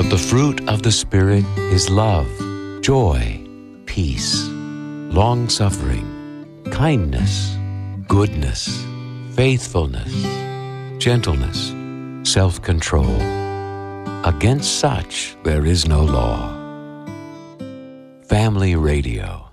But the fruit of the Spirit is love, joy, peace, long-suffering, kindness, goodness, faithfulness, gentleness, self-control. Against such there is no law. Family Radio.